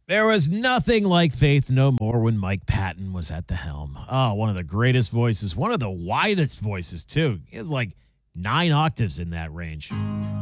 There was nothing like Faith No More when Mike Patton was at the helm. Oh, one of the greatest voices, one of the widest voices, too. He has like 9 octaves in that range.